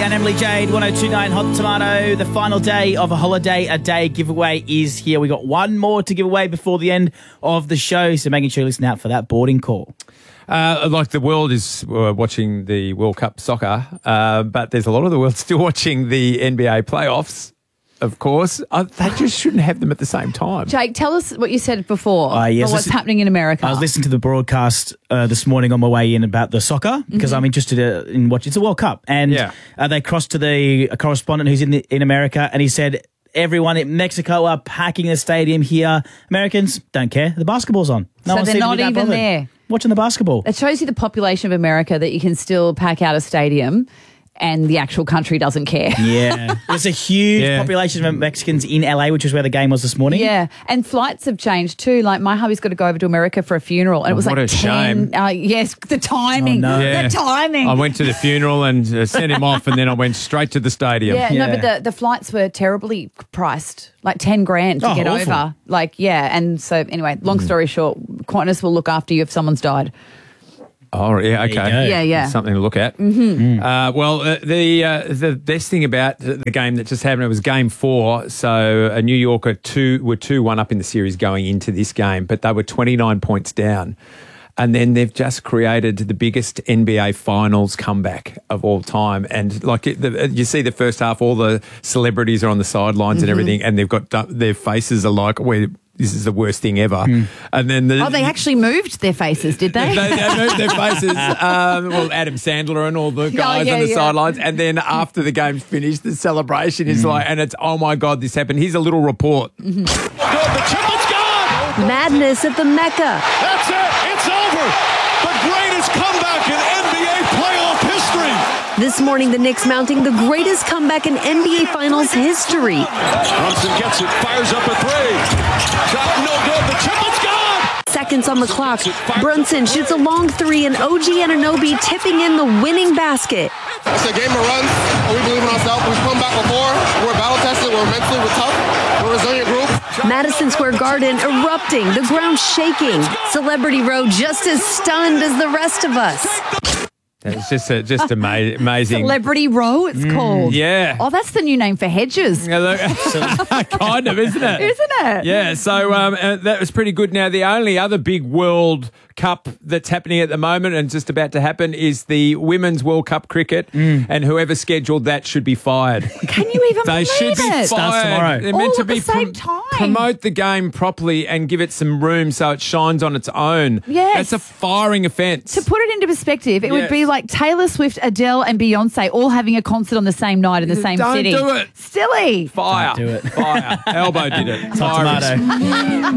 and Emily Jade, 1029 Hot Tomato. The final day of a Holiday a Day giveaway is here. We got one more to give away before the end of the show, so making sure you listen out for that boarding call. Like the world is watching the World Cup soccer, but there's a lot of the world still watching the NBA playoffs. Of course, they just shouldn't have them at the same time. Jake, tell us what you said before Yes, about what's happening in America. I was listening to the broadcast this morning on my way in about the soccer because I'm interested in watching. It's a World Cup, and they crossed to the correspondent who's in America, and he said everyone in Mexico are packing the stadium here. Americans don't care. The basketball's on. So they're not even there. Watching the basketball. It shows you the population of America that you can still pack out a stadium and the actual country doesn't care. Yeah. There's a huge population of Mexicans in LA, which is where the game was this morning. Yeah. And flights have changed too. Like my hubby's got to go over to America for a funeral. And it was what like a 10. shame. Yes, the timing. Oh, no. The timing. I went to the funeral and sent him off, and then I went straight to the stadium. No, but the flights were terribly priced, like 10 grand to get awful. over. And so anyway, long story short, Qantas will look after you if someone's died. Oh, yeah, okay. Yeah. Something to look at. The best thing about the game that just happened, it was game 4. So New York were 2-1 up in the series going into this game, but they were 29 points down. And then they've just created the biggest NBA Finals comeback of all time. And like you see the first half, all the celebrities are on the sidelines and everything, and they've got their faces are like, this is the worst thing ever. And then they actually moved their faces, did they? they moved their faces. Adam Sandler and all the guys on the sidelines. And then after the game's finished, the celebration is like, and it's, oh my God, this happened. Here's a little report. The triple's gone! Madness at the Mecca. That's it. It's over. The greatest comeback in NBA playoff history. This morning, the Knicks mounting the greatest comeback in NBA Finals history. Brunson gets it, fires up a three. Shot no good. The triple's gone. Seconds on the clock. Brunson shoots a long three, and OG Anunoby tipping in the winning basket. It's a game of runs. We believe in ourselves. We've come back before. We're battle tested. We're mentally tough. We're a resilient group. Madison Square Garden erupting, the ground shaking. Celebrity Row just as stunned as the rest of us. It's just amazing. Celebrity Row, it's called. Yeah. Oh, that's the new name for hedges. Kind of, isn't it? Isn't it? Yeah, so that was pretty good. Now, the only other big World Cup that's happening at the moment and just about to happen is the Women's World Cup cricket, and whoever scheduled that should be fired. Can you even They believe should be it? Starts tomorrow. They're All meant to at be the same time. promote the game properly and give it some room so it shines on its own. Yes. That's a firing offence. To put it into perspective, it would be like Taylor Swift, Adele and Beyonce all having a concert on the same night in the same Don't city. do it. Silly. Fire. Don't do it. Fire. Elbow did it. Hot tomato.